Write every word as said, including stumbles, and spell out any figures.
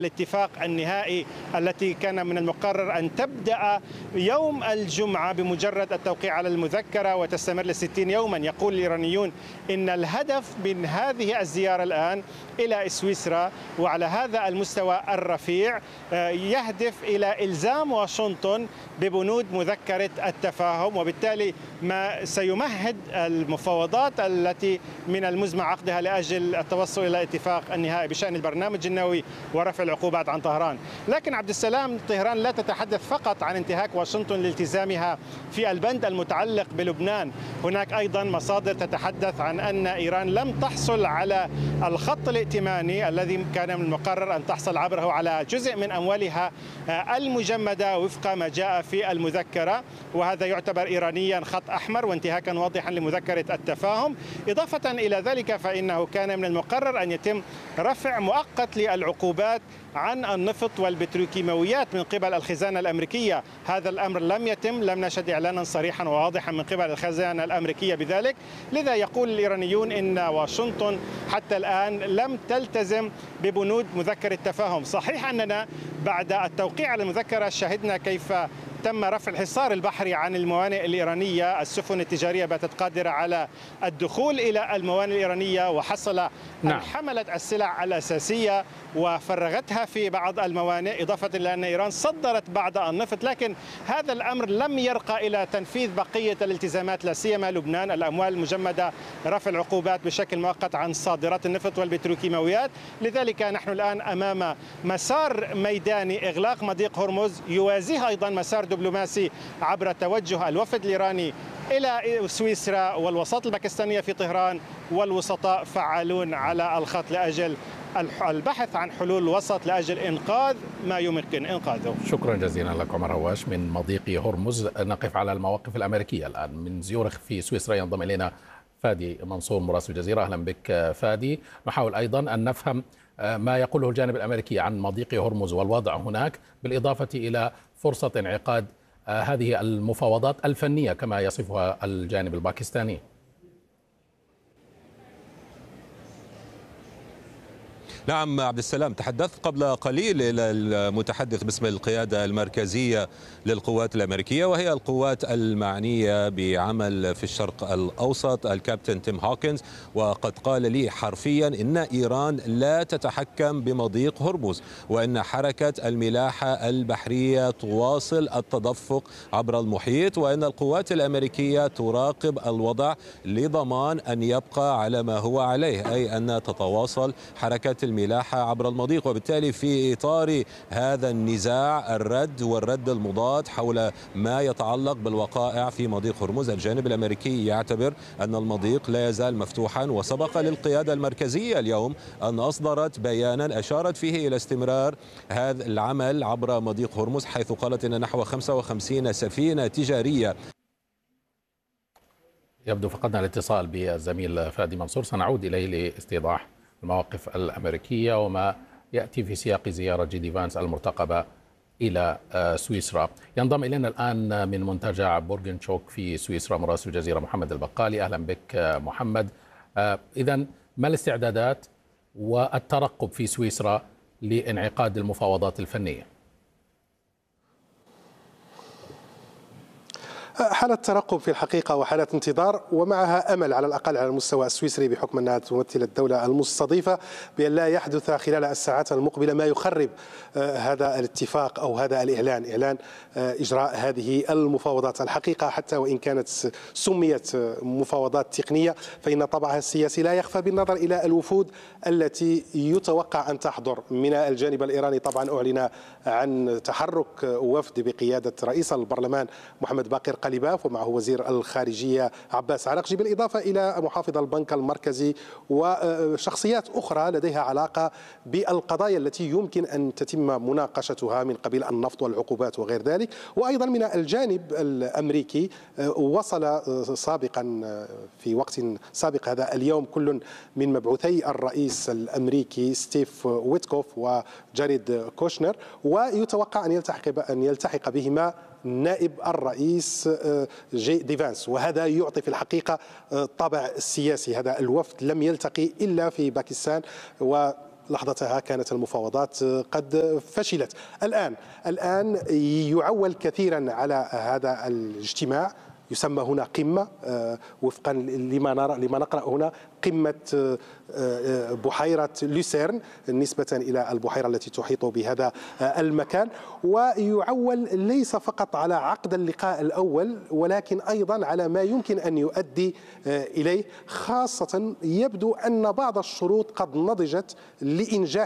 الاتفاق النهائي التي كان من المقرر أن تبدأ يوم الجمعة بمجرد التوقيع على المذكرة وتستمر لستين يوما. يقول الإيرانيون إن الهدف من هذه الزيارة الآن إلى سويسرا وعلى هذا المستوى الرفيع يهدف إلى إلزام واشنطن ببنود مذكرة التفاهم، وبالتالي ما سيمهد المفاوضات التي من المزمع عقدها لأجل التوصل إلى اتفاق النهائي بشأن البرنامج النووي ورفع العقوبات عن طهران. لكن عبد السلام، طهران لا تتحدث فقط عن انتهاك واشنطن لالتزامها في البند المتعلق بلبنان، هناك أيضا مصادر تتحدث عن أن إيران لم تحصل على الخط الائتماني الذي كان من المقرر أن تحصل عبره على جزء من أموالها المجمدة وفق ما جاء في المذكرة، وهذا يعتبر إيرانيا خط أحمر وانتهاكا واضحا لمذكرة التفاهم. إضافة إلى ذلك فإنه كان من المقرر أن يتم رفع مؤقت للعقوبات عن النفط والبتروكيماويات من قبل الخزانة الأمريكية. هذا الأمر لم يتم، لم نشهد إعلانا صريحا وواضحا من قبل الخزانة الأمريكية بذلك. لذا يقول الإيرانيون إن واشنطن حتى الآن لم تلتزم ببنود مذكرة التفاهم. صحيح أننا بعد التوقيع على المذكرة شهدنا كيف تم رفع الحصار البحري عن الموانئ الإيرانية، السفن التجارية باتت قادرة على الدخول إلى الموانئ الإيرانية، وحصل نعم. حملت السلع الأساسية وفرغتها في بعض الموانئ، إضافة إلى أن إيران صدرت بعض النفط. لكن هذا الأمر لم يرقى إلى تنفيذ بقية الالتزامات، لا سيما لبنان، الأموال المجمدة، رفع العقوبات بشكل مؤقت عن صادرات النفط والبتروكيماويات. لذلك نحن الآن أمام مسار ميداني إغلاق مضيق هرمز، يوازيه أيضا مسار دبلوماسي عبر توجه الوفد الإيراني إلى سويسرا والوساطة الباكستانية في طهران، والوسطاء فعالون على الخط لأجل البحث عن حلول وسط لأجل إنقاذ ما يمكن إنقاذه. شكرا جزيلا لك عمر هواش من مضيق هرمز. نقف على المواقف الأمريكية الآن من زيورخ في سويسرا. ينضم إلينا فادي منصور مراسل الجزيرة. أهلا بك فادي. نحاول أيضا أن نفهم ما يقوله الجانب الأمريكي عن مضيق هرمز والوضع هناك، بالإضافة إلى فرصة انعقاد هذه المفاوضات الفنية كما يصفها الجانب الباكستاني. نعم عبد السلام، تحدثت قبل قليل إلى المتحدث باسم القيادة المركزية للقوات الأمريكية، وهي القوات المعنية بعمل في الشرق الأوسط، الكابتن تيم هوكنز، وقد قال لي حرفيا إن إيران لا تتحكم بمضيق هرمز، وإن حركة الملاحة البحرية تواصل التدفق عبر المحيط، وإن القوات الأمريكية تراقب الوضع لضمان أن يبقى على ما هو عليه، أي أن تتواصل حركة الملاحة عبر المضيق. وبالتالي في إطار هذا النزاع الرد والرد المضاد حول ما يتعلق بالوقائع في مضيق هرمز، الجانب الأمريكي يعتبر أن المضيق لا يزال مفتوحا، وسبق للقيادة المركزية اليوم أن أصدرت بيانا أشارت فيه إلى استمرار هذا العمل عبر مضيق هرمز، حيث قالت أن نحو خمسة وخمسين سفينة تجارية. يبدو فقدنا الاتصال بالزميل فادي منصور، سنعود إليه لاستيضاح المواقف الأمريكية وما يأتي في سياق زيارة جي دي فانس المرتقبة إلى سويسرا. ينضم إلينا الآن من منتجع بورغنشوك في سويسرا مراسل الجزيرة محمد البقالي. أهلا بك محمد. إذن ما الاستعدادات والترقب في سويسرا لانعقاد المفاوضات الفنية؟ حالة ترقب في الحقيقة وحالة انتظار، ومعها أمل على الأقل على المستوى السويسري بحكم أنها تمثل الدولة المستضيفة بأن لا يحدث خلال الساعات المقبلة ما يخرب هذا الاتفاق أو هذا الإعلان، إعلان إجراء هذه المفاوضات. الحقيقة حتى وإن كانت سميت مفاوضات تقنية فإن طبعها السياسي لا يخفى بالنظر إلى الوفود التي يتوقع أن تحضر. من الجانب الإيراني طبعا أعلن عن تحرك وفد بقيادة رئيس البرلمان محمد باقر قليباف ومعه وزير الخارجية عباس عراقجي، بالإضافة إلى محافظ البنك المركزي وشخصيات أخرى لديها علاقة بالقضايا التي يمكن أن تتم مناقشتها من قبيل النفط والعقوبات وغير ذلك. وأيضا من الجانب الأمريكي وصل سابقا في وقت سابق هذا اليوم كل من مبعوثي الرئيس الأمريكي ستيف ويتكوف وجاريد كوشنر، ويتوقع أن يلتحق أن يلتحق بهما نائب الرئيس جي دي فانس، وهذا يعطي في الحقيقة طابع سياسي. هذا الوفد لم يلتقي إلا في باكستان، و لحظتها كانت المفاوضات قد فشلت. الآن الآن يعول كثيرا على هذا الاجتماع، يسمى هنا قمة وفقا لما نرى لما نقرأ هنا، قمة بحيرة لوسيرن نسبة إلى البحيرة التي تحيط بهذا المكان، ويعول ليس فقط على عقد اللقاء الأول ولكن أيضا على ما يمكن أن يؤدي إليه، خاصة يبدو أن بعض الشروط قد نضجت لإنجاح